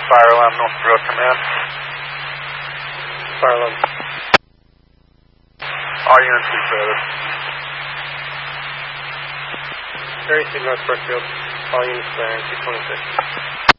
Fire alarm, Northborough Command. Fire alarm. All units be further. Area 2 North Brookfield. All units clearing 226.